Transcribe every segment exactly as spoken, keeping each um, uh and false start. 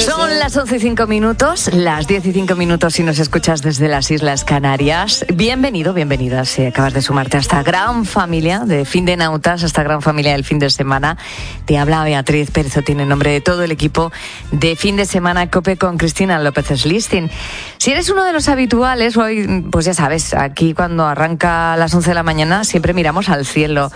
Son las once y cinco minutos, las diez y cinco minutos si nos escuchas desde las Islas Canarias. Bienvenido, bienvenida si acabas de sumarte a esta gran familia de Fin de Nautas, a esta gran familia del fin de semana. Te habla Beatriz Pérez Otín en nombre de todo el equipo de Fin de Semana COPE con Cristina López Slistin. Si eres uno de los habituales, hoy, pues ya sabes, aquí cuando arranca a las once de la mañana siempre miramos al cielo,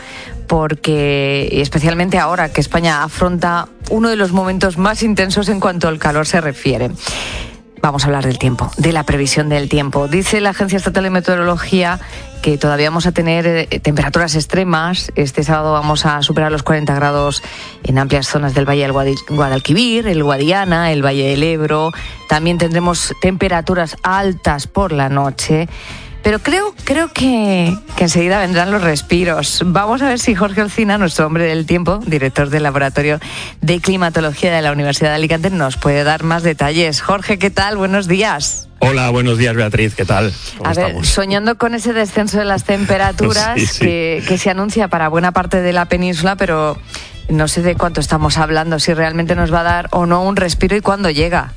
porque especialmente ahora que España afronta uno de los momentos más intensos en cuanto al calor se refiere. Vamos a hablar del tiempo, de la previsión del tiempo. Dice la Agencia Estatal de Meteorología que todavía vamos a tener eh, temperaturas extremas. Este sábado vamos a superar los cuarenta grados en amplias zonas del Valle del Guadal- Guadalquivir, el Guadiana, el Valle del Ebro. También tendremos temperaturas altas por la noche. Pero creo, creo que, que enseguida vendrán los respiros. Vamos a ver si Jorge Olcina, nuestro hombre del tiempo, director del Laboratorio de Climatología de la Universidad de Alicante, nos puede dar más detalles. Jorge, ¿qué tal? Buenos días. Hola, buenos días, Beatriz, ¿qué tal? ¿Cómo a ver, estamos? soñando con ese descenso de las temperaturas sí, sí. Que, que se anuncia para buena parte de la península, pero no sé de cuánto estamos hablando, si realmente nos va a dar o no un respiro y cuándo llega.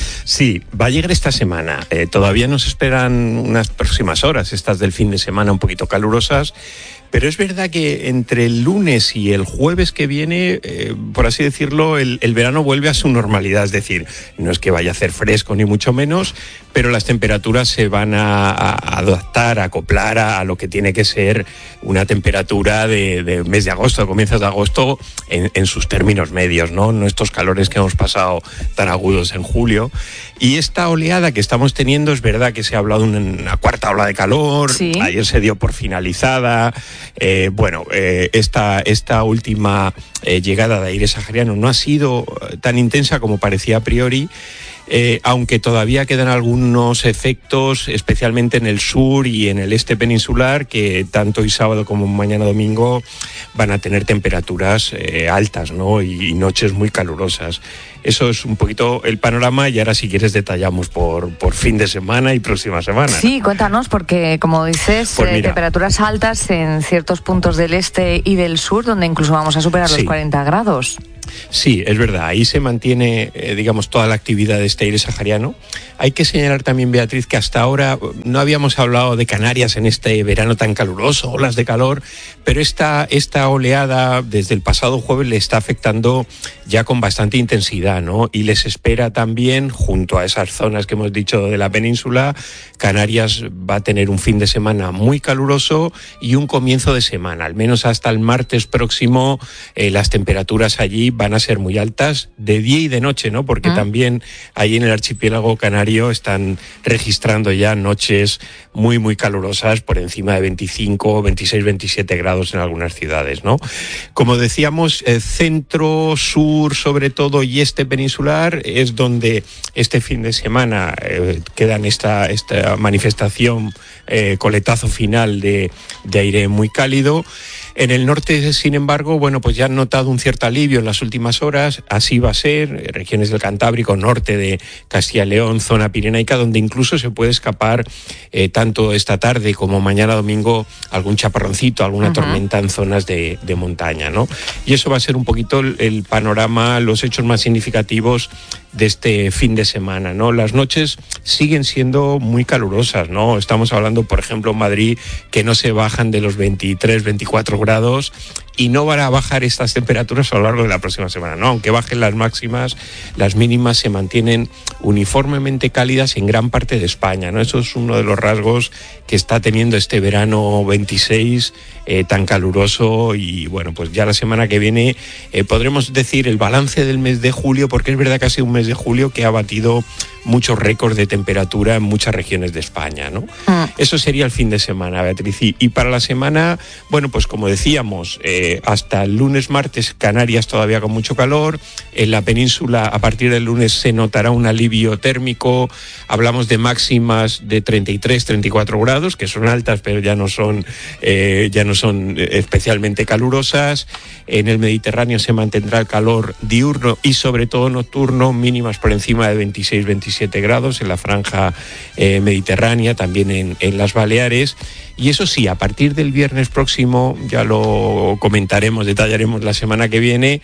Sí, va a llegar esta semana. Eh, todavía nos esperan unas próximas horas, estas del fin de semana un poquito calurosas, pero es verdad que entre el lunes y el jueves que viene, eh, por así decirlo, el, el verano vuelve a su normalidad. Es decir, no es que vaya a hacer fresco ni mucho menos, pero las temperaturas se van a, a adaptar, a acoplar a, a lo que tiene que ser una temperatura de, de mes de agosto, comienzos de agosto, en, en sus términos medios, ¿no? No estos calores que hemos pasado tan agudos en julio. Y esta oleada que estamos teniendo, es verdad que se ha hablado de una cuarta ola de calor, sí. Ayer se dio por finalizada. Eh, bueno, eh, esta, esta última eh, llegada de aire sahariano no ha sido tan intensa como parecía a priori. Eh, aunque todavía quedan algunos efectos, especialmente en el sur y en el este peninsular, que tanto hoy sábado como mañana domingo van a tener temperaturas eh, altas, ¿no? y, y noches muy calurosas. Eso es un poquito el panorama y ahora si quieres detallamos por, por fin de semana y próxima semana. Sí, cuéntanos, porque como dices, Pues eh, temperaturas altas en ciertos puntos del este y del sur, donde incluso vamos a superar sí. los cuarenta grados. Sí, es verdad, ahí se mantiene, eh, digamos, toda la actividad de este aire sahariano. Hay que señalar también, Beatriz, que hasta ahora no habíamos hablado de Canarias en este verano tan caluroso, olas de calor, pero esta, esta oleada desde el pasado jueves le está afectando ya con bastante intensidad, ¿no? Y les espera también, junto a esas zonas que hemos dicho de la península, Canarias va a tener un fin de semana muy caluroso y un comienzo de semana, al menos hasta el martes próximo, eh, las temperaturas allí van a ser muy altas de día y de noche, ¿no? Porque ¿Ah? también ahí en el archipiélago canario están registrando ya noches muy, muy calurosas por encima de veinticinco, veintiséis, veintisiete grados en algunas ciudades, ¿no? Como decíamos, eh, centro, sur, sobre todo, y este peninsular es donde este fin de semana eh, quedan esta, esta manifestación, eh, coletazo final de, de aire muy cálido. En el norte, sin embargo, bueno, pues ya han notado un cierto alivio en las últimas horas. Así va a ser, regiones del Cantábrico, norte de Castilla y León, zona pirenaica, donde incluso se puede escapar eh, tanto esta tarde como mañana domingo algún chaparroncito, alguna uh-huh. tormenta en zonas de, de montaña, ¿no? Y eso va a ser un poquito el, el panorama, los hechos más significativos de este fin de semana, ¿no? Las noches siguen siendo muy calurosas, ¿no? Estamos hablando, por ejemplo, en Madrid, que no se bajan de los veintitrés, veinticuatro grados y no van a bajar estas temperaturas a lo largo de la próxima semana, ¿no? Aunque bajen las máximas, las mínimas se mantienen uniformemente cálidas en gran parte de España, ¿no? Eso es uno de los rasgos que está teniendo este verano veintiséis eh, tan caluroso y, bueno, pues ya la semana que viene eh, podremos decir el balance del mes de julio, porque es verdad que ha sido un mes de julio que ha batido muchos récords de temperatura en muchas regiones de España, ¿no? Mm. Eso sería el fin de semana, Beatriz. Y, y para la semana, bueno, pues como decíamos, eh, hasta el lunes, martes, Canarias todavía con mucho calor. En la península, a partir del lunes, se notará un alivio térmico. Hablamos de máximas de treinta y tres, treinta y cuatro grados, que son altas, pero ya no son, eh, ya no son especialmente calurosas. En el Mediterráneo se mantendrá el calor diurno y sobre todo nocturno, mínimas por encima de veintiséis, veintisiete grados en la franja eh, mediterránea, también en, en las Baleares. Y eso sí, a partir del viernes próximo, ya lo comentaremos, detallaremos la semana que viene,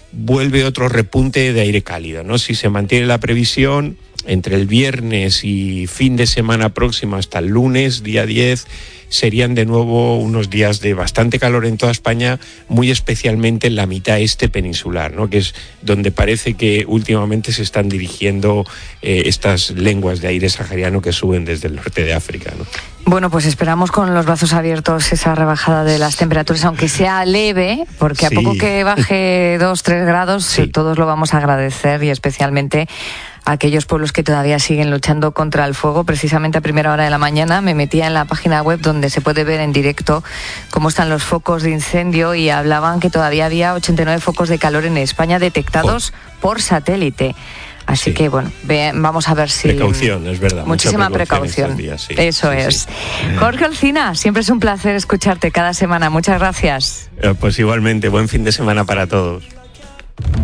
vuelve otro repunte de aire cálido, ¿no? Si se mantiene la previsión, entre el viernes y fin de semana próximo hasta el lunes, día diez, serían de nuevo unos días de bastante calor en toda España, muy especialmente en la mitad este peninsular, ¿no? Que es donde parece que últimamente se están dirigiendo eh, estas lenguas de aire sahariano que suben desde el norte de África, ¿no? Bueno, pues esperamos con los brazos abiertos esa rebajada de las temperaturas, aunque sea leve, porque sí. a poco que baje dos, tres grados, sí. todos lo vamos a agradecer, y especialmente a aquellos pueblos que todavía siguen luchando contra el fuego. Precisamente a primera hora de la mañana me metía en la página web donde se puede ver en directo cómo están los focos de incendio, y hablaban que todavía había ochenta y nueve focos de calor en España detectados oh. por satélite. Así sí. que, bueno, ve, vamos a ver si... Precaución, es verdad. Muchísima precaución. Días, sí. Eso sí, es. Sí. Jorge Olcina, siempre es un placer escucharte cada semana. Muchas gracias. Eh, pues igualmente, buen fin de semana para todos.